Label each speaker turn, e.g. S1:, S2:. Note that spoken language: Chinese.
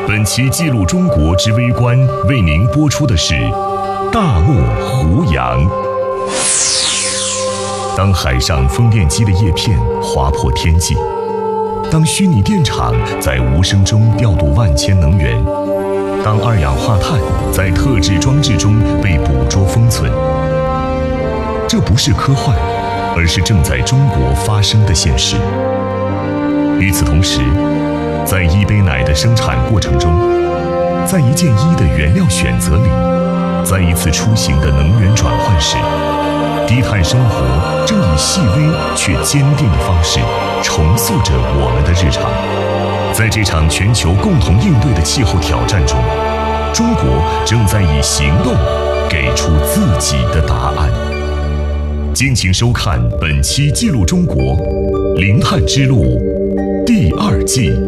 S1: 本期记录中国之微观为您播出的是大漠胡杨。当海上风电机的叶片划破天际，当虚拟电厂在无声中调度万千能源，当二氧化碳在特制装置中被捕捉封存，这不是科幻，而是正在中国发生的现实。与此同时，在一杯奶的生产过程中，在一件衣的原料选择里，在一次出行的能源转换时，低碳生活正以细微却坚定的方式重塑着我们的日常。在这场全球共同应对的气候挑战中，中国正在以行动给出自己的答案。敬请收看本期《记录中国零碳之路》第2季。